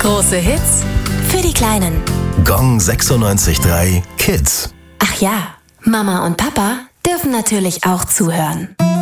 Große Hits für die Kleinen. Gong 96.3 Kids. Ach ja, Mama und Papa dürfen natürlich auch zuhören.